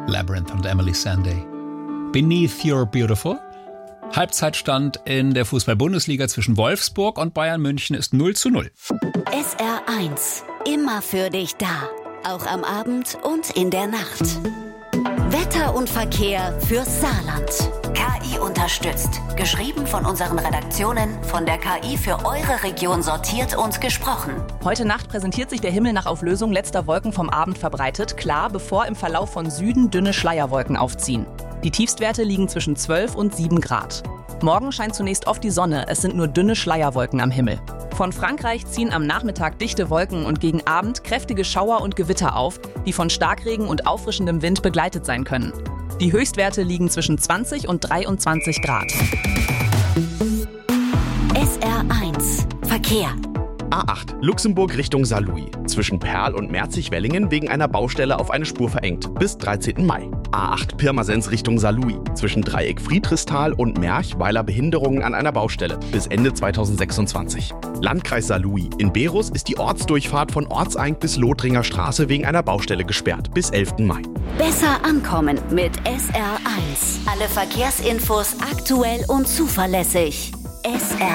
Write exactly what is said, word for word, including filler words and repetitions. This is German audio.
Labyrinth und Emily Sandé. Beneath You're Beautiful. Halbzeitstand in der Fußball-Bundesliga zwischen Wolfsburg und Bayern München ist null zu null. S R eins, immer für dich da. Auch am Abend und in der Nacht. Wetter und Verkehr fürs Saarland. K I unterstützt. Geschrieben von unseren Redaktionen, von der K I für eure Region sortiert und gesprochen. Heute Nacht präsentiert sich der Himmel nach Auflösung letzter Wolken vom Abend verbreitet, klar, bevor im Verlauf von Süden dünne Schleierwolken aufziehen. Die Tiefstwerte liegen zwischen zwölf und sieben Grad. Morgen scheint zunächst oft die Sonne, es sind nur dünne Schleierwolken am Himmel. Von Frankreich ziehen am Nachmittag dichte Wolken und gegen Abend kräftige Schauer und Gewitter auf, die von Starkregen und auffrischendem Wind begleitet sein können. Die Höchstwerte liegen zwischen zwanzig und dreiundzwanzig Grad. S R eins, Verkehr. A acht, Luxemburg Richtung Saarlouis. Zwischen Perl und Merzig-Wellingen wegen einer Baustelle auf eine Spur verengt. Bis dreizehnten Mai. A acht, Pirmasens Richtung Saarlouis. Zwischen Dreieck Friedrichsthal und Merch, weiler Behinderungen an einer Baustelle. Bis Ende zweitausendsechsundzwanzig. Landkreis Saarlouis. In Berus ist die Ortsdurchfahrt von Ortseing bis Lothringer Straße wegen einer Baustelle gesperrt. Bis elften Mai. Besser ankommen mit S R eins. Alle Verkehrsinfos aktuell und zuverlässig. S R